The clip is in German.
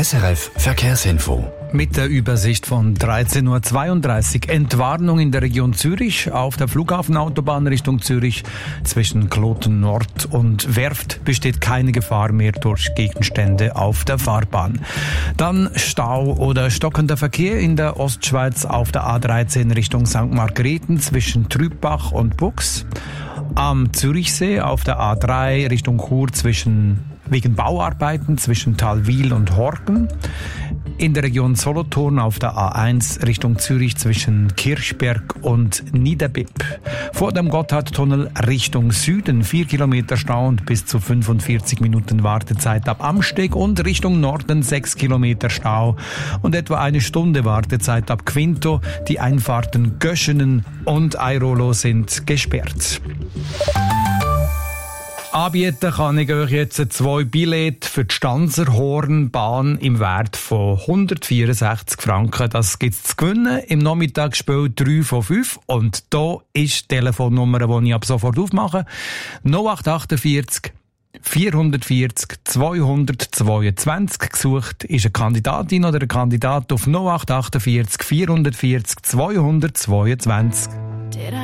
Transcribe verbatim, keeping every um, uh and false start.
S R F Verkehrsinfo. Mit der Übersicht von dreizehn Uhr zweiunddreißig. Entwarnung in der Region Zürich auf der Flughafenautobahn Richtung Zürich. Zwischen Kloten Nord und Werft besteht keine Gefahr mehr durch Gegenstände auf der Fahrbahn. Dann Stau oder stockender Verkehr in der Ostschweiz auf der A dreizehn Richtung Sankt Margrethen zwischen Trübbach und Bux. Am Zürichsee auf der A drei Richtung Chur zwischen wegen Bauarbeiten zwischen Talwil und Horgen. In der Region Solothurn auf der A eins Richtung Zürich zwischen Kirchberg und Niederbipp. Vor dem Gotthardtunnel Richtung Süden vier Kilometer Stau und bis zu fünfundvierzig Minuten Wartezeit ab Amsteg und Richtung Norden sechs Kilometer Stau und etwa eine Stunde Wartezeit ab Quinto. Die Einfahrten Göschenen und Airolo sind gesperrt. Anbieten kann ich euch jetzt zwei Billette für die Stanserhornbahn im Wert von hundertvierundsechzig Franken. Das gibt es zu gewinnen im Nachmittagsspiel drei von fünf. Und hier ist die Telefonnummer, die ich ab sofort aufmache. null acht achtundvierzig vierhundertvierzig zweihundertzweiundzwanzig. Gesucht ist eine Kandidatin oder ein Kandidat auf null acht achtundvierzig vierhundertvierzig zweihundertzweiundzwanzig.